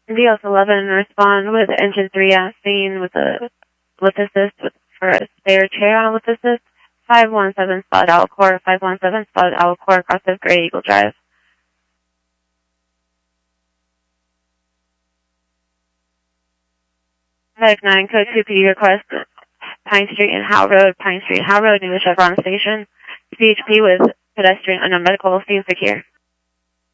Dios 11, respond with engine 3 at scene with assist for a spare chair on with assist. 517 spot Alcor, 517 spot Alcor, crossing Gray Eagle Drive. Medic 9, code 2P request Pine Street and Howe Road, New Chevron Station. CHP with pedestrian unknown medical, scene secure.